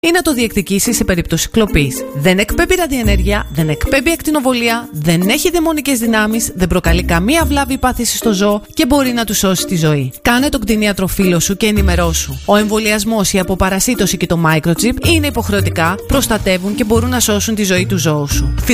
ή να το διεκδικήσει σε περίπτωση κλοπής. Δεν εκπέμπει ραδιενέργεια, δεν εκπέμπει ακτινοβολία, δεν έχει δαιμονικές δυνάμεις, δεν προκαλεί καμία βλάβη ή πάθηση στο ζώο και μπορεί να του σώσει τη ζωή. Κάνε τον κτηνίατρο φίλο σου και ενημερώσου. Ο εμβολιασμός, η αποπαρασίτωση και το microchip είναι υποχρεωτικά, προστατεύουν και μπορούν να σώσουν τη ζωή του ζώου σου.